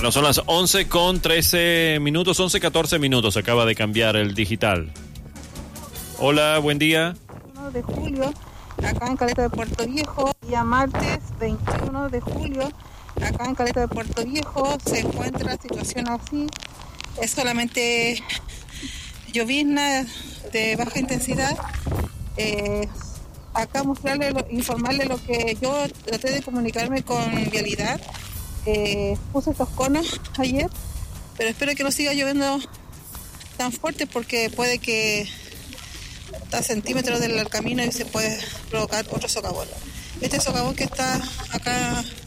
Bueno, son las 11 con 13 minutos, 11:14 minutos. Acaba de cambiar el digital. Hola, buen día. 1 de julio, acá en Caleta de Puerto Viejo, día martes 21 de julio, acá en Caleta de Puerto Viejo se encuentra la situación así. Es solamente llovizna de baja intensidad. Acá informarle lo que yo traté de comunicarme con Vialidad. Puse estos conos ayer, pero espero que no siga lloviendo tan fuerte porque puede que a centímetros del camino y se puede provocar otro socavón. Este socavón que está acá